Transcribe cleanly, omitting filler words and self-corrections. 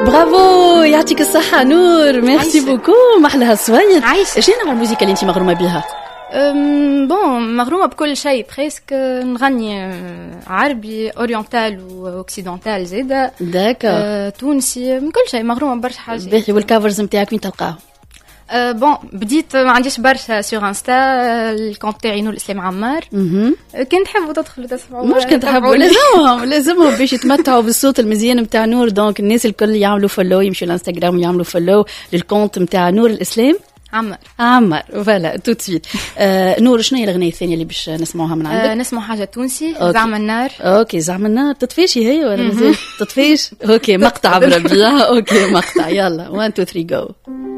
برافو يعطيك الصحة نور. ميرسي بوكو. محلها الصويت. شنو نوع الموسيقى اللي انت مغرومة بها؟ بون مغرومة بكل شيء بريسك. نغني عربي اورينتال واوكسيدونتال زيدا. داكا. تونسي من كل شيء مغرومة برشا حاجات. باهي. والكافرز نتاعك وين تلقاهم؟ بون بديت ما عنديش برشا سور انستا. الكونت تاعي نور الاسلام عمار. كان تحبوا تدخلوا تسمعوا مش كنت تحبوا لازمهم باش يتمتعوا بالصوت المزيان نتاع نور. دونك الناس الكل يعملوا فولو يمشوا الانستغرام ويعملوا فولو للكونت نتاع نور الاسلام عمار. فوالا تو سويت. نور شنو هي الاغنيه الثانيه اللي باش نسمعوها من عندك؟ نسمع حاجه تونسي. زعم النار. اوكي زعم النار. تطفيشي هي ولا مازال تطفيش؟ اوكي مقطع بربيع. اوكي مقطع. يلا 1 2 3 جو.